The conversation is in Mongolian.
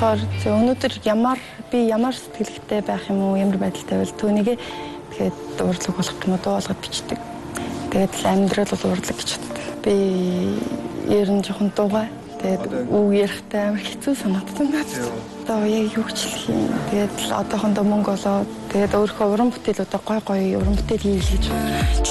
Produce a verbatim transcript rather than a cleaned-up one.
болохоор өнөөдөр ямар би ямар сэтгэлтэй байх юм уу, ямар байдалтай байвал түүнийг тэгээд урлаг болох юм уу, дуу болгоод бичдэг. Тэгээд амьдрал бол урлаг гэж боддог. Би ер нь жоохон дуугаа тэгээд үг ярихтай амар хэцүү санагдсан надад. Одоо яг юу ч хэлэх юм. Тэгээд одоохондоо мөнгө олоод тэгээд өөрөө уран бүтээлүүдээ гой гой уран бүтээл хийх гэж байна.